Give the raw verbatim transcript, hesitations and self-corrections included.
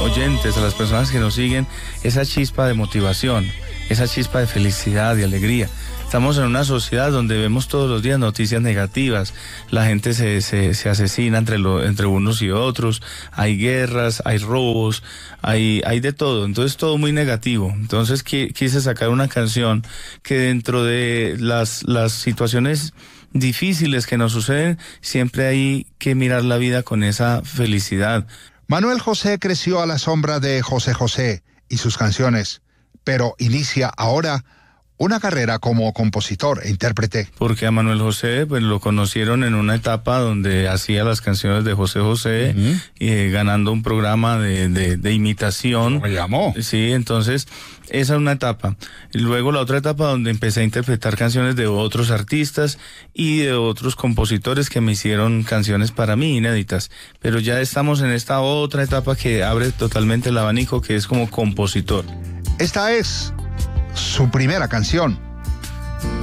oyentes, a las personas que nos siguen, esa chispa de motivación, esa chispa de felicidad, de alegría. Estamos en una sociedad donde vemos todos los días noticias negativas, la gente se, se, se asesina entre, lo, entre unos y otros, hay guerras, hay robos, hay, hay de todo, entonces todo muy negativo. Entonces qui, quise sacar una canción que dentro de las, las situaciones difíciles que nos suceden, siempre hay que mirar la vida con esa felicidad. Manuel José creció a la sombra de José José y sus canciones, pero inicia ahora una carrera como compositor e intérprete. Porque a Manuel José pues lo conocieron en una etapa donde hacía las canciones de José José, uh-huh. eh, ganando un programa de, de, de imitación. Me llamó. Sí, entonces esa es una etapa. Luego la otra etapa donde empecé a interpretar canciones de otros artistas y de otros compositores que me hicieron canciones para mí inéditas. Pero ya estamos en esta otra etapa que abre totalmente el abanico, que es como compositor. Esta es su primera canción,